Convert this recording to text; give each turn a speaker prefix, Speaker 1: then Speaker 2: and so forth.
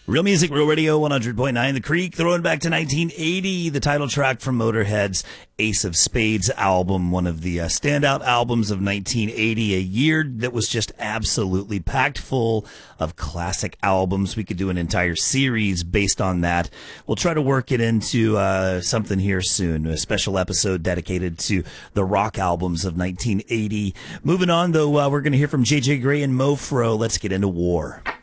Speaker 1: Real Music, Real Radio, 100.9 The Creek, throwing back to 1980, the title track from Motorhead's Ace of Spades album, one of the standout albums of 1980, a year that was just absolutely packed full of classic albums. We could do an entire series based on that. We'll try to work it into something here soon, a special episode dedicated to the rock albums of 1980. Moving on, though, we're going to hear from J.J. Grey and Mofro. Let's get into War.